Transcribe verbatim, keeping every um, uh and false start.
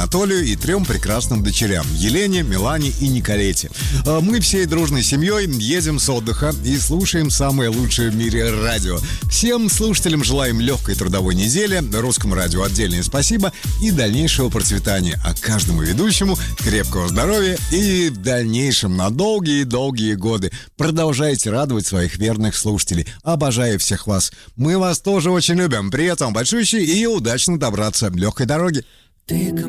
Анатолию и трем прекрасным дочерям Елене, Милане и Николете. Мы всей дружной семьей едем с отдыха и слушаем самое лучшее в мире радио. Всем слушателям желаем легкой трудовой недели, Русскому радио отдельное спасибо и дальнейшего процветания, а каждому ведущему крепкого здоровья и в дальнейшем на долгие-долгие годы. Продолжайте радовать своих верных слушателей. Обожаю всех вас. Мы вас тоже очень любим. Привет вам большущий и удачно добраться. Легкой дороги.